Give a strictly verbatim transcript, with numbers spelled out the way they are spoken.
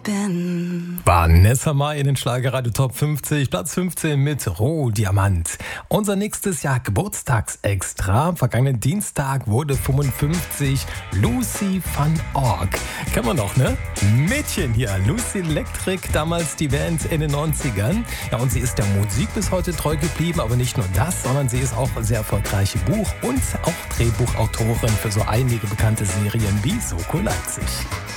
bin. Vanessa Mai in den Schlagerradio Top fünfzig, Platz fünfzehn mit Rohdiamant. Unser nächstes Jahr Geburtstagsextra. Vergangenen Dienstag wurde fünfundfünfzig Lucy van Org. Kennen wir noch, ne? Mädchen hier, Lucy Electric, damals die Band in den neunzigern. Ja, und sie ist der Musik bis heute treu geblieben, aber nicht nur das, sondern sie ist auch sehr erfolgreiche Buch- und auch Drehbuchautorin für so einige bekannte Serien wie Soko Leipzig.